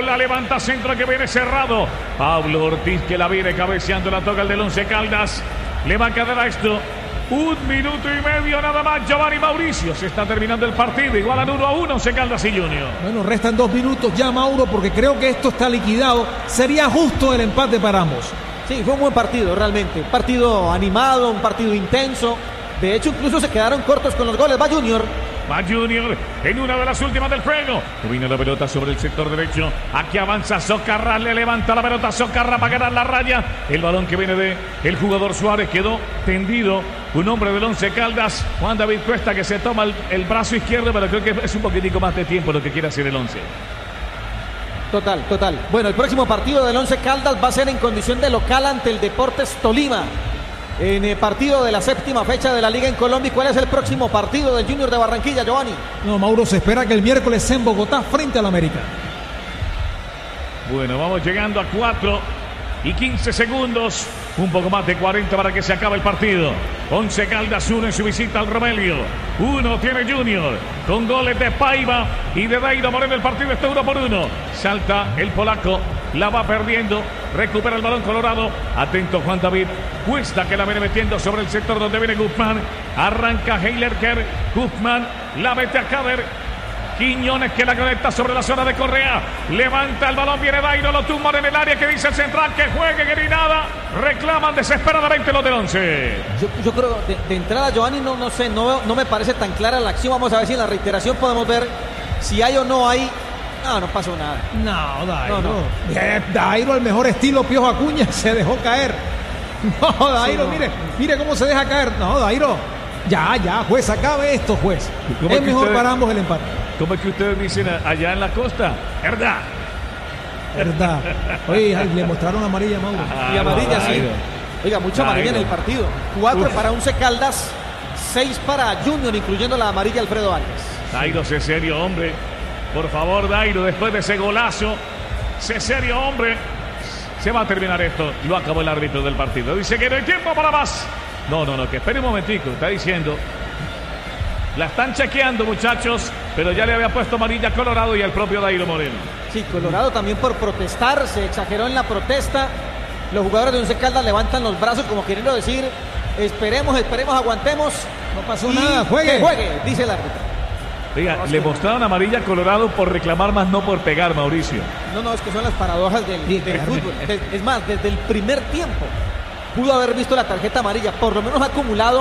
la levanta, centro que viene cerrado. Pablo Ortiz que la viene cabeceando, la toca el del Once Caldas. Le va a quedar a esto 1 minuto y medio nada más. Giovanni Mauricio, se está terminando el partido. Igualan 1-1 Once Caldas y Junior. Bueno, restan 2 minutos ya, Mauro, porque creo que esto está liquidado. Sería justo el empate para ambos. Sí, fue un buen partido realmente. Un partido animado, un partido intenso. De hecho, incluso se quedaron cortos con los goles. Va Junior en una de las últimas del juego. Vino la pelota sobre el sector derecho. Aquí avanza Socarrás, le levanta la pelota Socarrás para ganar la raya. El balón que viene de el jugador Suárez quedó tendido. Un hombre del Once Caldas, Juan David Cuesta, que se toma el brazo izquierdo, pero creo que es un poquitico más de tiempo lo que quiere hacer el Once. Total. Bueno, el próximo partido del Once Caldas va a ser en condición de local ante el Deportes Tolima. En el partido de la 7ª fecha de la Liga en Colombia. ¿Y cuál es el próximo partido del Junior de Barranquilla, Giovanni? No, Mauro, se espera que el miércoles en Bogotá frente al América. Bueno, vamos llegando a 4 y 15 segundos. Un poco más de 40 para que se acabe el partido. Once Caldas 1 en su visita al Romelio. 1 tiene Junior con goles de Paiva y de Dairo Moreno. El partido está 1-1. Salta el polaco, la va perdiendo. Recupera el balón Colorado. Atento Juan David Cuesta, que la viene metiendo sobre el sector donde viene Guzmán. Arranca Heilerker. Guzmán la mete a Kader. Quiñones que la conecta sobre la zona de Correa. Levanta el balón, viene Dairo, lo tumban en el área, que dice el central que juegue, que ni nada. Reclaman desesperadamente los del Once. Yo creo, de entrada, Giovanni, no sé, no me parece tan clara la acción. Vamos a ver si en la reiteración podemos ver si hay o no hay. No pasó nada. No, Dairo. No. Dairo, el mejor estilo Piojo Acuña, se dejó caer. No, Dairo, sí, no. Mire cómo se deja caer. No, Dairo. Ya, juez, acabe esto, juez. Es mejor para ambos el empate. ¿Cómo es que ustedes dicen allá en la costa? ¿Verdad? Oye, le mostraron amarilla, Mauro. Y amarilla, sí. Oiga, mucha amarilla en el partido. 4 para Once Caldas, 6 para Junior, incluyendo la amarilla Alfredo Arias. Dairo, sé serio, hombre. Por favor, Dairo, después de ese golazo, sé serio, hombre. Se va a terminar esto. Lo acabó el árbitro del partido. Dice que no hay tiempo para más. No, que espere un momentico. Está diciendo. La están chequeando, muchachos, pero ya le había puesto amarilla a Colorado y al propio Dairo Moreno. Sí, Colorado también por protestar, se exageró en la protesta. Los jugadores de Once Caldas levantan los brazos como queriendo decir, esperemos, aguantemos. No pasó nada, juegue. Que juegue, dice el árbitro. Oiga, le mostraron amarilla a Colorado por reclamar más, no por pegar, Mauricio. No, es que son las paradojas del fútbol. Es más, desde el primer tiempo pudo haber visto la tarjeta amarilla. Por lo menos ha acumulado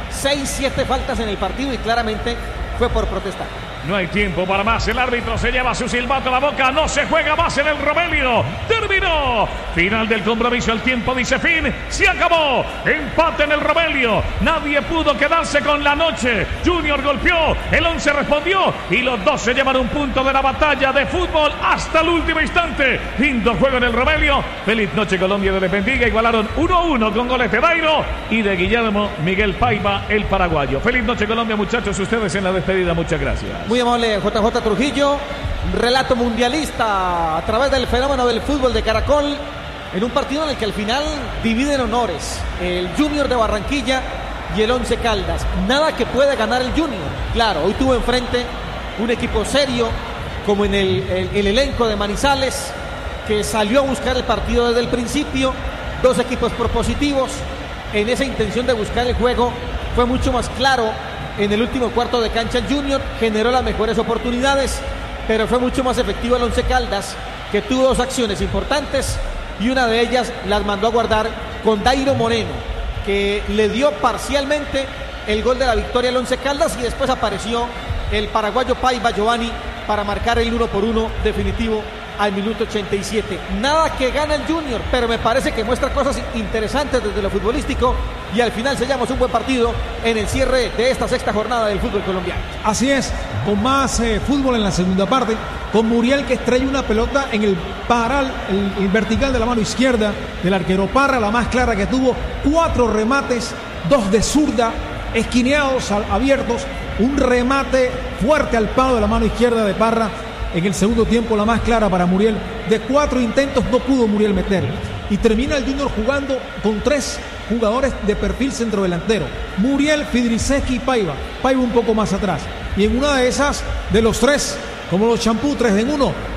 6-7 faltas en el partido y claramente fue por protestar. No hay tiempo para más. El árbitro se lleva su silbato a la boca. No se juega más en el Romelio. Terminó. Final del compromiso. El tiempo dice fin. Se acabó. Empate en el Romelio. Nadie pudo quedarse con la noche. Junior golpeó. El Once respondió. Y los dos se llevan un punto de la batalla de fútbol hasta el último instante. Lindo juego en el Romelio. Feliz noche, Colombia, de bendiga. Igualaron 1-1 con goles de Dairo y de Guillermo Miguel Paiva, el paraguayo. Feliz noche, Colombia, muchachos. Ustedes en la despedida. Muchas gracias. Muy amable, JJ Trujillo. Relato mundialista a través del fenómeno del fútbol de Caracol, en un partido en el que al final dividen honores el Junior de Barranquilla y el Once Caldas. Nada que pueda ganar el Junior. Claro, hoy tuvo enfrente un equipo serio como en el elenco de Manizales, que salió a buscar el partido desde el principio. Dos equipos propositivos en esa intención de buscar el juego. Fue mucho más claro en el último cuarto de cancha. El Junior generó las mejores oportunidades, pero fue mucho más efectivo el Once Caldas, que tuvo dos acciones importantes y una de ellas las mandó a guardar con Dairo Moreno, que le dio parcialmente el gol de la victoria al Once Caldas, y después apareció el paraguayo Paiva, Giovanni, para marcar el 1-1 definitivo al minuto 87. Nada que gana el Junior, pero me parece que muestra cosas interesantes desde lo futbolístico, y al final sellamos un buen partido en el cierre de esta sexta jornada del fútbol colombiano. Así es, con más fútbol en la segunda parte, con Muriel, que estrella una pelota en el paral, el vertical de la mano izquierda del arquero Parra, la más clara que tuvo. 4 remates, 2 de zurda, esquineados, abiertos, un remate fuerte al palo de la mano izquierda de Parra. En el segundo tiempo, la más clara para Muriel. De 4 intentos no pudo Muriel meter. Y termina el Junior jugando con 3 jugadores de perfil centrodelantero: Muriel, Fidrisewski y Paiva. Paiva un poco más atrás. Y en una de esas, de los 3, como los champú, 3 en 1,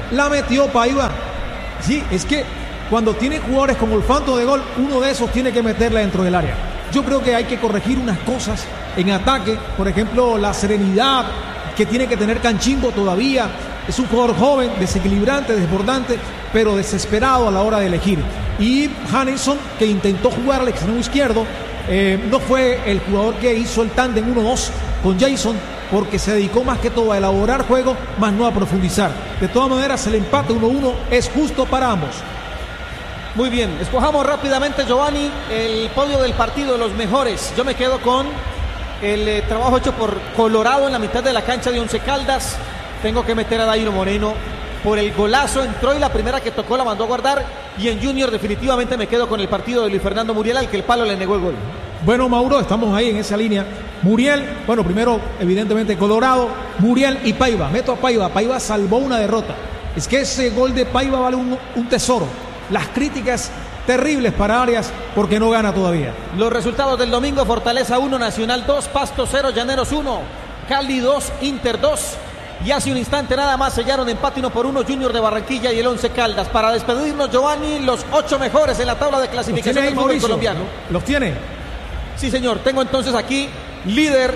la metió Paiva. Sí, es que cuando tiene jugadores con olfato de gol, uno de esos tiene que meterla dentro del área. Yo creo que hay que corregir unas cosas en ataque, por ejemplo, la serenidad que tiene que tener Canchimbo todavía. Es un jugador joven, desequilibrante, desbordante, pero desesperado a la hora de elegir. Y Hanelson, que intentó jugar al extremo izquierdo, no fue el jugador que hizo el tándem 1-2 con Jason, porque se dedicó más que todo a elaborar juego, más no a profundizar. De todas maneras, el empate 1-1 es justo para ambos. Muy bien, escojamos rápidamente, Giovanni, el podio del partido de los mejores. Yo me quedo con el trabajo hecho por Colorado en la mitad de la cancha de Once Caldas. Tengo que meter a Dairo Moreno por el golazo, entró y la primera que tocó la mandó a guardar. Y en Junior definitivamente me quedo con el partido de Luis Fernando Muriel, al que el palo le negó el gol. Bueno, Mauro, estamos ahí en esa línea. Muriel, bueno, primero evidentemente Colorado, Muriel y Paiva. Meto a Paiva, Paiva salvó una derrota. Es que ese gol de Paiva vale un tesoro. Las críticas terribles para Arias porque no gana todavía. Los resultados del domingo: Fortaleza 1, Nacional 2, Pasto 0, Llaneros 1, Cali 2, Inter 2. Y hace un instante nada más sellaron empate 1-1 Junior de Barranquilla y el Once Caldas. Para despedirnos, Giovanni, los 8 mejores en la tabla de clasificación del fútbol colombiano. ¿Los tiene? Sí, señor. Tengo entonces aquí líder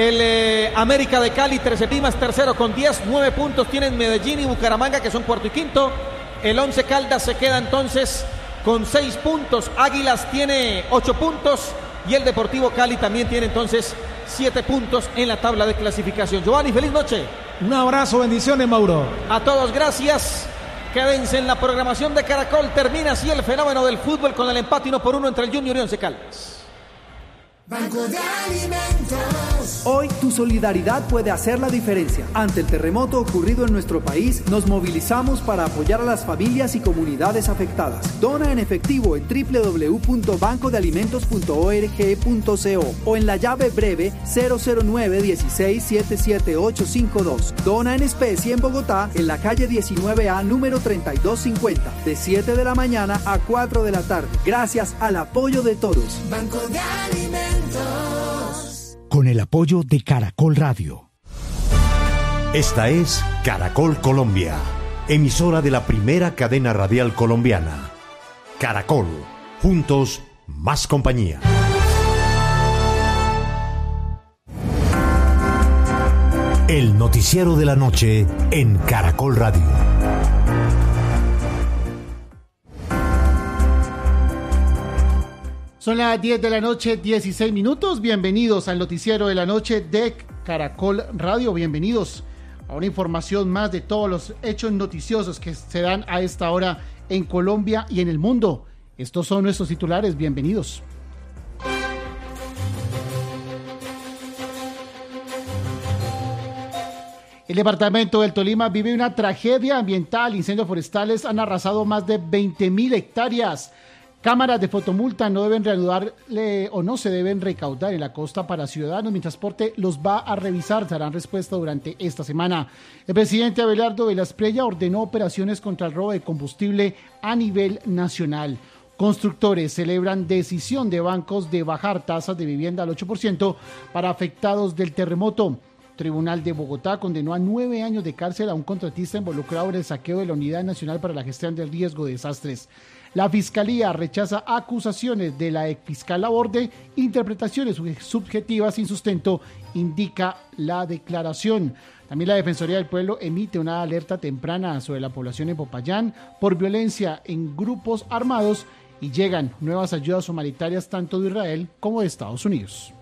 el América de Cali, 13 Pimas, tercero con 10, 9 puntos tienen Medellín y Bucaramanga, que son cuarto y quinto. El Once Caldas se queda entonces con 6 puntos. Águilas tiene 8 puntos y el Deportivo Cali también tiene entonces 7 puntos en la tabla de clasificación. Giovanni, feliz noche. Un abrazo, bendiciones, Mauro. A todos, gracias. Quédense en la programación de Caracol. Termina así el fenómeno del fútbol con el empate 1-1 entre el Junior y Once Caldas. Banco de Alimentos. Hoy tu solidaridad puede hacer la diferencia. Ante el terremoto ocurrido en nuestro país, nos movilizamos para apoyar a las familias y comunidades afectadas. Dona en efectivo en www.bancodealimentos.org.co o en la llave breve 009-16-77852. Dona en especie en Bogotá, en la calle 19A, número 3250, de 7 de la mañana a 4 de la tarde. Gracias al apoyo de todos. Banco de Alimentos. Con el apoyo de Caracol Radio. Esta es Caracol Colombia, emisora de la primera cadena radial colombiana. Caracol, juntos, más compañía. El noticiero de la noche en Caracol Radio. Son las 10 de la noche, 16 minutos. Bienvenidos al noticiero de la noche de Caracol Radio. Bienvenidos a una información más de todos los hechos noticiosos que se dan a esta hora en Colombia y en el mundo. Estos son nuestros titulares. Bienvenidos. El departamento del Tolima vive una tragedia ambiental. Incendios forestales han arrasado más de 20.000 hectáreas. Cámaras de fotomulta no deben reanudarle o no se deben recaudar en la costa para ciudadanos. Mi transporte los va a revisar, darán respuesta durante esta semana. El presidente Abelardo Velasprella ordenó operaciones contra el robo de combustible a nivel nacional. Constructores celebran decisión de bancos de bajar tasas de vivienda al 8% para afectados del terremoto. Tribunal de Bogotá condenó a 9 años de cárcel a un contratista involucrado en el saqueo de la Unidad Nacional para la Gestión del Riesgo de Desastres. La Fiscalía rechaza acusaciones de la exfiscal Laborde, interpretaciones subjetivas sin sustento, indica la declaración. También la Defensoría del Pueblo emite una alerta temprana sobre la población en Popayán por violencia en grupos armados y llegan nuevas ayudas humanitarias tanto de Israel como de Estados Unidos.